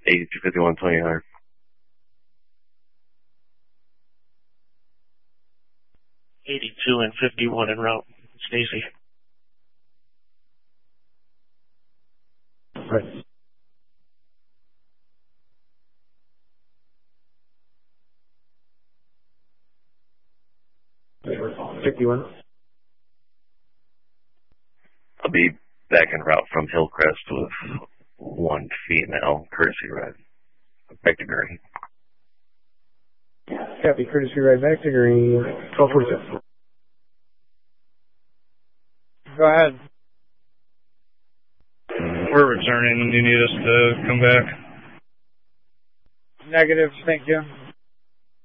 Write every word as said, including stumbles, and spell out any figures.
eighty-two fifty-one twenty-nine. eighty-two and fifty-one en route. Stacy. Right. fifty-one. I'll be back en route from Hillcrest with one female courtesy ride. Back to green. Copy, courtesy ride back to green. twelve forty-seven. Go ahead. We're returning. Do you need us to come back? Negative, thank you.